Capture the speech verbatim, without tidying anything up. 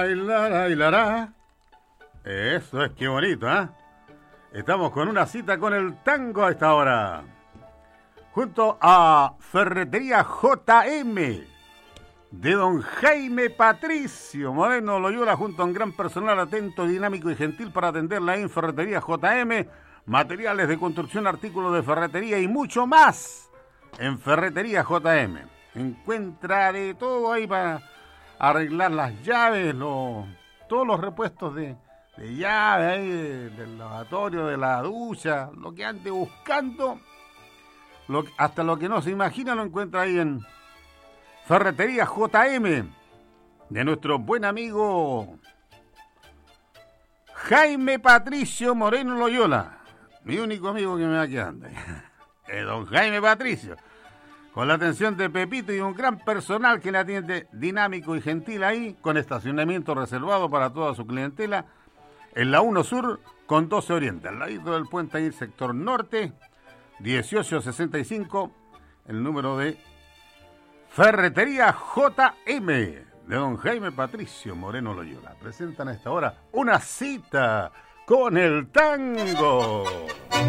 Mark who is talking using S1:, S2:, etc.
S1: Bailar, bailará. Eso es, qué bonito, ¿eh? Estamos con una cita con el tango a esta hora. Junto a Ferretería J M de don Jaime Patricio Moreno Loyola, junto a un gran personal atento, dinámico y gentil para atenderla en Ferretería J M, materiales de construcción, artículos de ferretería y mucho más en Ferretería J M. Encuentra de todo ahí para arreglar las llaves, lo, todos los repuestos de, de llave ahí, de, del lavatorio, de la ducha, lo que ande buscando, lo, hasta lo que no se imagina lo encuentra ahí en Ferretería J M de nuestro buen amigo Jaime Patricio Moreno Loyola, mi único amigo que me va quedando, es don Jaime Patricio, con la atención de Pepito y un gran personal que le atiende dinámico y gentil ahí, con estacionamiento reservado para toda su clientela, en la uno Sur con doce Oriente, al ladito del puente ahí, sector norte, dieciocho sesenta y cinco, el número de Ferretería J M de don Jaime Patricio Moreno Loyola. Presentan a esta hora una cita con el tango.